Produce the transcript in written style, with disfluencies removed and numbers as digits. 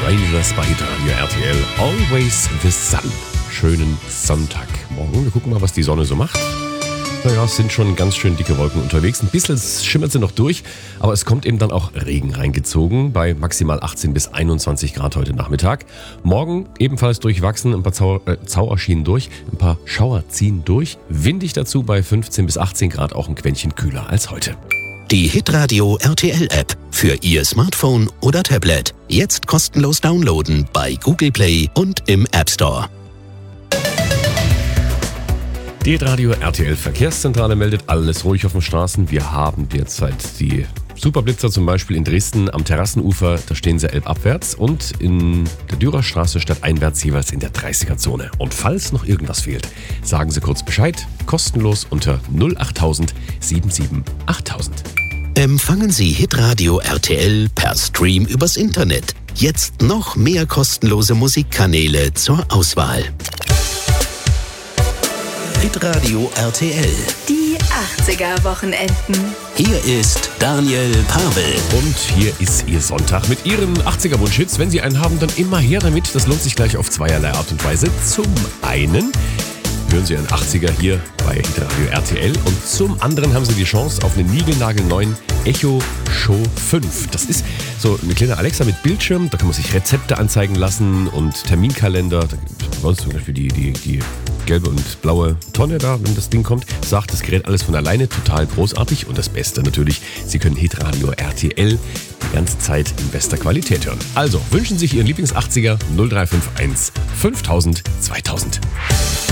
Strangers bei Radio RTL. Always the Sun. Schönen Sonntagmorgen. Wir gucken mal, was die Sonne so macht. Naja, es sind schon ganz schön dicke Wolken unterwegs. Ein bisschen schimmert sie noch durch, aber es kommt eben dann auch Regen reingezogen bei maximal 18 bis 21 Grad heute Nachmittag. Morgen ebenfalls durchwachsen, ein paar Zauer schienen durch, ein paar Schauer ziehen durch. Windig dazu bei 15 bis 18 Grad, auch ein Quäntchen kühler als heute. Die Hitradio RTL App für Ihr Smartphone oder Tablet. Jetzt kostenlos downloaden bei Google Play und im App Store. Die Radio RTL Verkehrszentrale meldet alles ruhig auf den Straßen. Wir haben derzeit die Superblitzer zum Beispiel in Dresden am Terrassenufer, da stehen sie elbabwärts und in der Dürerstraße stadteinwärts jeweils in der 30er-Zone. Und falls noch irgendwas fehlt, sagen Sie kurz Bescheid, kostenlos unter 08000 77 8000. Empfangen Sie Hitradio RTL per Stream übers Internet. Jetzt noch mehr kostenlose Musikkanäle zur Auswahl. Hitradio RTL. Die 80er-Wochenenden. Hier ist Daniel Pavel. Und hier ist Ihr Sonntag mit Ihren 80er-Wunschhits. Wenn Sie einen haben, dann immer her damit. Das lohnt sich gleich auf zweierlei Art und Weise. Zum einen hören Sie einen 80er hier bei Hitradio RTL und zum anderen haben Sie die Chance auf einen niegelnagelneuen Echo Show 5. Das ist so eine kleine Alexa mit Bildschirm, da kann man sich Rezepte anzeigen lassen und Terminkalender. Da bei uns zum Beispiel die gelbe und blaue Tonne da, wenn das Ding kommt, sagt das Gerät alles von alleine, total großartig. Und das Beste natürlich, Sie können Hitradio RTL die ganze Zeit in bester Qualität hören. Also wünschen Sie sich Ihren Lieblings-80er 0351 5000 2000.